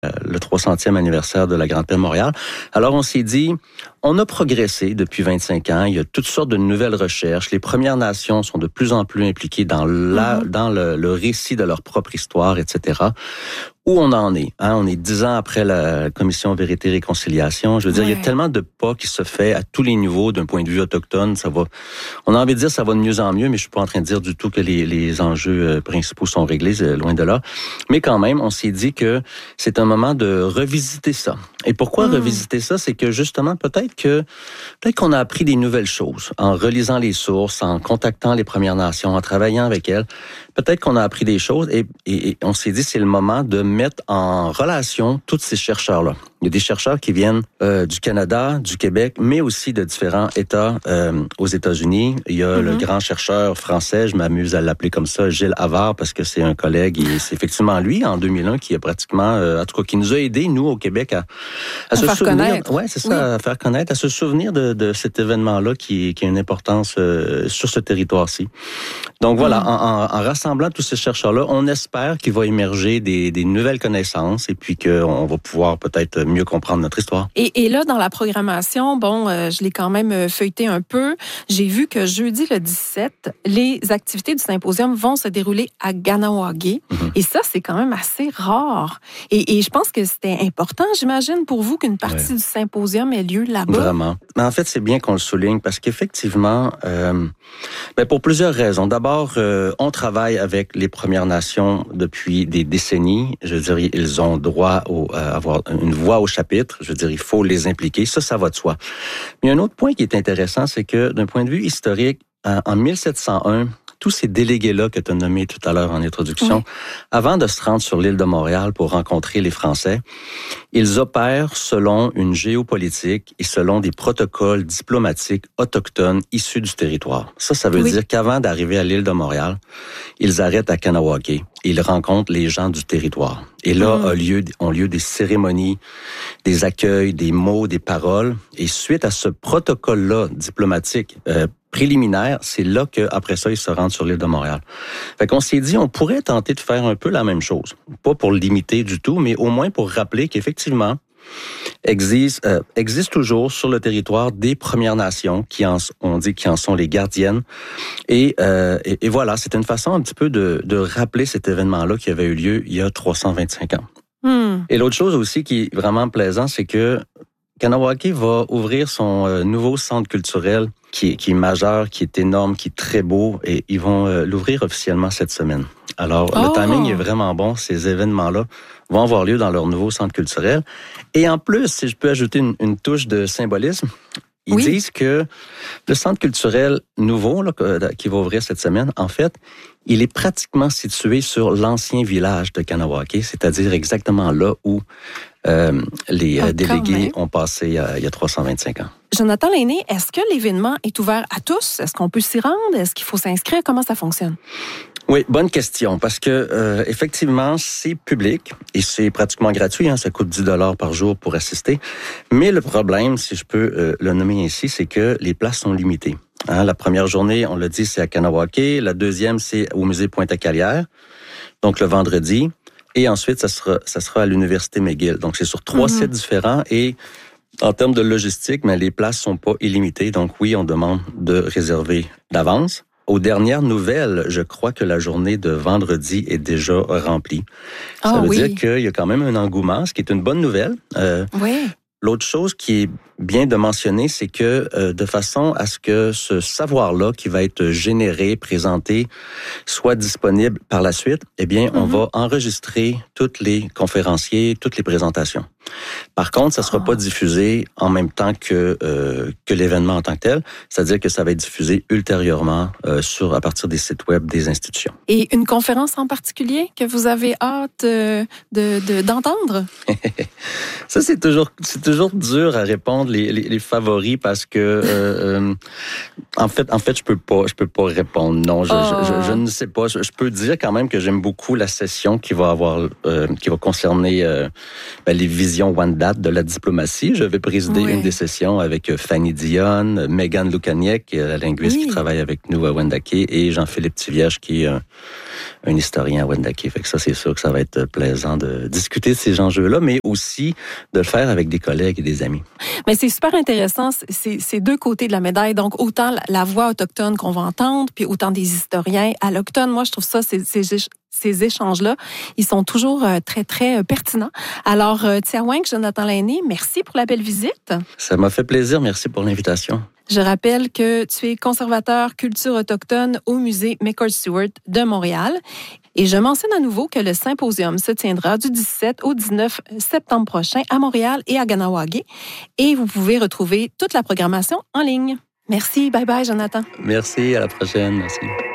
le 300e anniversaire de la Grande Paix Montréal. Alors, on s'est dit, on a progressé depuis 25 ans. Il y a toutes sortes de nouvelles recherches. Les Premières Nations sont de plus en plus impliquées dans le récit de leur propre histoire, etc. Où on en est? On est 10 ans après la Commission Vérité-Réconciliation. Je veux dire, il y a tellement de pas qui se fait à tous les niveaux d'un point de vue autochtone. On a envie de dire ça va de mieux en mieux, mais je suis pas en train de dire du tout que les enjeux principaux sont réglés, loin de là. Mais quand même, on s'est dit que c'est un moment de revisiter ça. Et pourquoi revisiter ça? C'est que justement, peut-être qu'on a appris des nouvelles choses en relisant les sources, en contactant les Premières Nations, en travaillant avec elles. Peut-être qu'on a appris des choses et on s'est dit c'est le moment de mettre en relation tous ces chercheurs-là. Il y a des chercheurs qui viennent du Canada, du Québec, mais aussi de différents États aux États-Unis. Il y a le grand chercheur français, je m'amuse à l'appeler comme ça, Gilles Havard, parce que c'est un collègue et c'est effectivement lui, en 2001, qui a pratiquement, en tout cas, qui nous a aidés, nous, au Québec, à se faire souvenir. Connaître. Ouais, c'est ça, à faire connaître, à se souvenir de cet événement-là qui a une importance sur ce territoire-ci. Donc voilà, en rassemblant tous ces chercheurs-là, on espère qu'il va émerger des nouvelles connaissances et puis qu'on va pouvoir peut-être mieux comprendre notre histoire. Et là, dans la programmation, je l'ai quand même feuilleté un peu. J'ai vu que jeudi le 17, les activités du symposium vont se dérouler à Kahnawake. Et ça, c'est quand même assez rare. Et je pense que c'était important, j'imagine, pour vous qu'une partie du symposium ait lieu là-bas. Vraiment. Mais en fait, c'est bien qu'on le souligne parce qu'effectivement, pour plusieurs raisons. D'abord, on travaille avec les Premières Nations depuis des décennies. Je veux dire, ils ont droit à avoir une voix au chapitre. Je veux dire, il faut les impliquer. Ça va de soi. Mais un autre point qui est intéressant, c'est que d'un point de vue historique, en 1701, tous ces délégués-là que tu as nommés tout à l'heure en introduction, avant de se rendre sur l'île de Montréal pour rencontrer les Français, ils opèrent selon une géopolitique et selon des protocoles diplomatiques autochtones issus du territoire. Ça veut dire qu'avant d'arriver à l'île de Montréal, ils arrêtent à Kahnawake. Ils rencontrent les gens du territoire. Et là, ont lieu des cérémonies, des accueils, des mots, des paroles. Et suite à ce protocole-là diplomatique préliminaire, c'est là qu'après ça, ils se rendent sur l'île de Montréal. Fait qu'on s'est dit, on pourrait tenter de faire un peu la même chose. Pas pour le limiter du tout, mais au moins pour rappeler qu'effectivement, existe toujours sur le territoire des Premières Nations on dit qui en sont les gardiennes. Et voilà, c'est une façon un petit peu de rappeler cet événement-là qui avait eu lieu il y a 325 ans. Et l'autre chose aussi qui est vraiment plaisant, c'est que Kahnawake va ouvrir son nouveau centre culturel qui est majeur, qui est énorme, qui est très beau, et ils vont l'ouvrir officiellement cette semaine. Alors, le timing est vraiment bon. Ces événements-là vont avoir lieu dans leur nouveau centre culturel. Et en plus, si je peux ajouter une touche de symbolisme, ils disent que le centre culturel nouveau qui va ouvrir cette semaine, en fait, il est pratiquement situé sur l'ancien village de Kahnawake, c'est-à-dire exactement là où les délégués ont passé il y a 325 ans. Jonathan Lainé, est-ce que l'événement est ouvert à tous? Est-ce qu'on peut s'y rendre? Est-ce qu'il faut s'inscrire? Comment ça fonctionne? Oui, bonne question, parce que effectivement, c'est public et c'est pratiquement gratuit. Ça coûte 10 $ par jour pour assister. Mais le problème, si je peux le nommer ainsi, c'est que les places sont limitées. La première journée, on l'a dit, c'est à Kahnawake. La deuxième, c'est au musée Pointe-à-Calière, donc le vendredi. Et ensuite, ça sera à l'Université McGill. Donc, c'est sur 3 sites différents et en termes de logistique, mais les places sont pas illimitées. Donc, oui, on demande de réserver d'avance. Aux dernières nouvelles, je crois que la journée de vendredi est déjà remplie. Ça veut dire qu'il y a quand même un engouement, ce qui est une bonne nouvelle. L'autre chose qui est bien de mentionner, c'est que de façon à ce que ce savoir-là qui va être généré, présenté, soit disponible par la suite, eh bien, on va enregistrer tous les conférenciers, toutes les présentations. Par contre, ça ne sera pas diffusé en même temps que l'événement en tant que tel, c'est-à-dire que ça va être diffusé ultérieurement à partir des sites web des institutions. Et une conférence en particulier que vous avez hâte d'entendre? Ça, c'est toujours dur à répondre les favoris parce que en fait, je peux pas répondre non. Je ne sais pas. Je peux dire quand même que j'aime beaucoup la session qui va concerner les visions Wendat de la diplomatie. Je vais présider une des sessions avec Fanny Dionne, Megan Lukaniec, la linguiste qui travaille avec nous à Wendake, et Jean-Philippe Tivierge, qui est un historien à Wendake. Fait que ça, c'est sûr que ça va être plaisant de discuter de ces enjeux-là, mais aussi de le faire avec des collègues et des amis. Mais c'est super intéressant, c'est deux côtés de la médaille. Donc, autant la voix autochtone qu'on va entendre, puis autant des historiens allochtones. Moi, je trouve ça, ces échanges-là, ils sont toujours très, très pertinents. Alors, Tiaweng, Jonathan Lainé, merci pour la belle visite. Ça m'a fait plaisir. Merci pour l'invitation. Je rappelle que tu es conservateur culture autochtone au musée McCord-Stewart de Montréal. Et je mentionne à nouveau que le symposium se tiendra du 17 au 19 septembre prochain à Montréal et à Kahnawake. Et vous pouvez retrouver toute la programmation en ligne. Merci. Bye bye, Jonathan. Merci. À la prochaine. Merci.